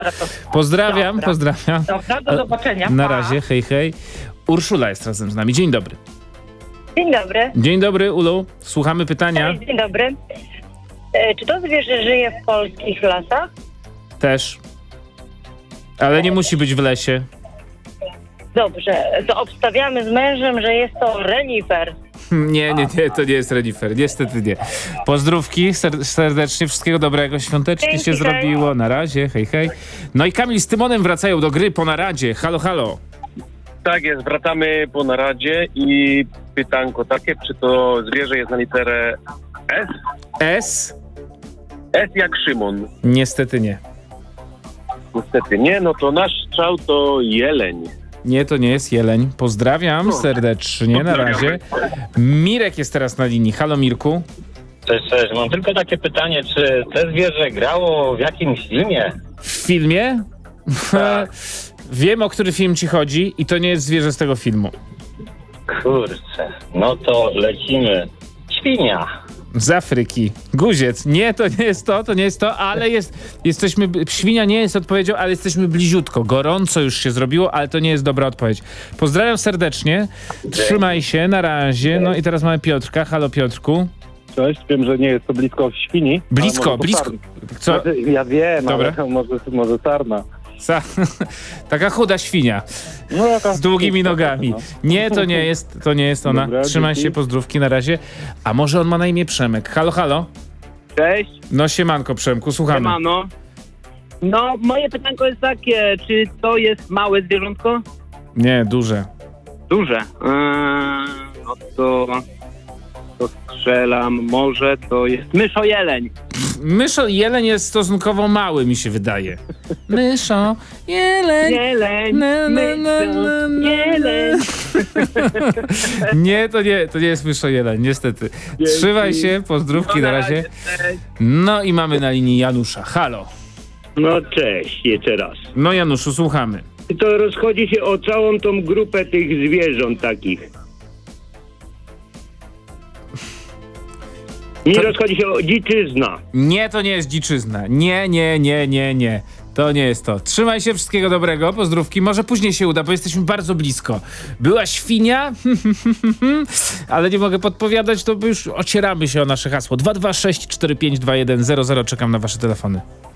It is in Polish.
Pozdrawiam, Dobra. pozdrawiam. Dobra, do zobaczenia. Na Pa. razie, hej, hej. Urszula jest razem z nami. Dzień dobry. Dzień dobry. Dzień dobry, Ulu. Słuchamy pytania. Dzień dobry. Czy to zwierzę żyje w polskich lasach? Też. Ale nie musi być w lesie. Dobrze, to obstawiamy z mężem, że jest to renifer. Nie, to nie jest renifer. Niestety nie. Pozdrówki serdecznie, wszystkiego dobrego. Świątecznie Dzięki, się hej. zrobiło. Na razie, hej, hej. No i Kamil z Tymonem wracają do gry po naradzie. Halo, halo. Tak jest, wracamy po naradzie i pytanko takie, czy to zwierzę jest na literę S? S? S jak Szymon. Niestety nie. Niestety nie, no to nasz strzał to jeleń. Nie, to nie jest jeleń. Pozdrawiam serdecznie, na razie. Mirek jest teraz na linii. Halo, Mirku. Cześć. Mam tylko takie pytanie, czy te zwierzę grało w jakimś filmie? W filmie? Wiem, o który film ci chodzi i to nie jest zwierzę z tego filmu. Kurczę, no to lecimy. Świnia. Z Afryki. Guziec. Nie, to nie jest to, ale jesteśmy, świnia nie jest odpowiedzią, ale jesteśmy bliziutko. Gorąco już się zrobiło, ale to nie jest dobra odpowiedź. Pozdrawiam serdecznie. Trzymaj się, na razie. No i teraz mamy Piotrka. Halo, Piotrku. Cześć, wiem, że nie jest to blisko świni. Blisko. Co? Znaczy, ja wiem, Dobra. ale może sarna. Taka chuda świnia. No, jaka... Z długimi nogami. No. Nie, to nie jest ona. Dobra, Trzymaj dzięki. się, pozdrówki na razie. A może on ma na imię Przemek? Halo, halo? Cześć, No siemanko, Przemku, słuchamy. siemano. No, moje pytanko jest takie, czy to jest małe zwierzątko? Nie, duże. Duże. No to strzelam, może to jest myszojeleń. Jeleń jest stosunkowo mały, mi się wydaje. Myszo, jeleń. Jeleń, Na, na, na, na, na. jeleń. Nie, to nie jest jeleń, niestety. Trzymaj się, pozdrówki No, na razie. cześć. No i mamy na linii Janusza. Halo. No cześć, jeszcze raz. No Januszu, słuchamy. To rozchodzi się o całą tą grupę tych zwierząt takich. Nie rozchodzi się o dziczyzna. Nie, to nie jest dziczyzna. Nie. To nie jest to. Trzymaj się, wszystkiego dobrego, pozdrówki. Może później się uda, bo jesteśmy bardzo blisko. Była świnia, ale nie mogę podpowiadać, to już ocieramy się o nasze hasło. 226 452100. Czekam na wasze telefony.